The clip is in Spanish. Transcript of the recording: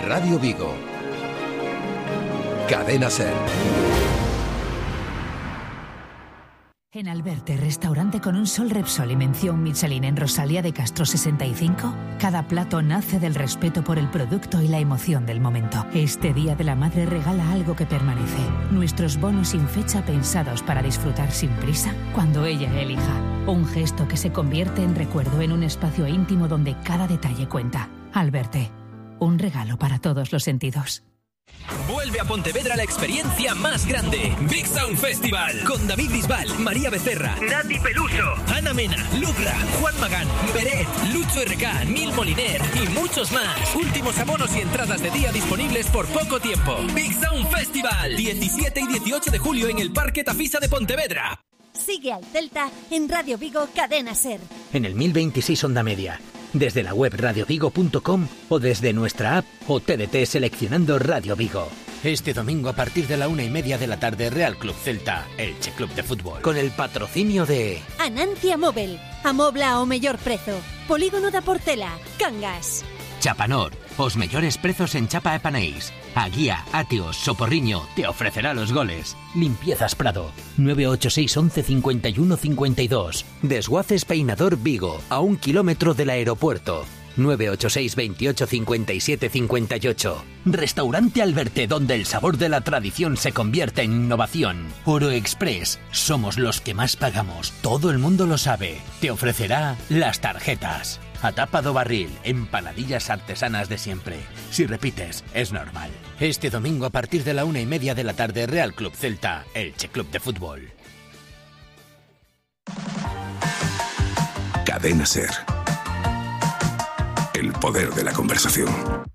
Radio Vigo. Cadena SER. En Alberte, restaurante con un Sol Repsol y mención Michelin en Rosalía de Castro 65, cada plato nace del respeto por el producto y la emoción del momento. Este Día de la Madre regala algo que permanece. Nuestros bonos sin fecha pensados para disfrutar sin prisa cuando ella elija. Un gesto que se convierte en recuerdo en un espacio íntimo donde cada detalle cuenta. Alberte, un regalo para todos los sentidos. Vuelve a Pontevedra la experiencia más grande. Big Sound Festival. Con David Bisbal, María Becerra, Nati Peluso, Ana Mena, Lucra, Juan Magán, Beret, Lucho RK, Nil Moliner y muchos más. Últimos abonos y entradas de día disponibles por poco tiempo. Big Sound Festival. 17 y 18 de julio en el Parque Tafisa de Pontevedra. Sigue al Celta en Radio Vigo Cadena SER. En el 1026 Onda Media. Desde la web radiovigo.com o desde nuestra app o TDT seleccionando Radio Vigo. Este domingo a partir de la 1:30 de la tarde, Real Club Celta, Elche Club de Fútbol. Con el patrocinio de Anantia Móvil, amobla ao mellor prezo. Polígono da Portela, Cangas. Chapanor, os mellores prezos en chapa e panéis. A Guía, Atios, Soporriño te ofrecerá los goles. Limpiezas Prado, 986 11 51 52. Desguaces Peinador Vigo, a 1 kilómetro del aeropuerto. 986 28 57 58. Restaurante Alberte, donde el sabor de la tradición se convierte en innovación. Oro Express, somos los que más pagamos, todo el mundo lo sabe. Te ofrecerá las tarjetas. A tapa do barril, empanadillas artesanas de siempre. Si repites, es normal. Este domingo a partir de la 1:30 de la tarde, Real Club Celta, Elche Club de Fútbol. Cadena SER. El poder de la conversación.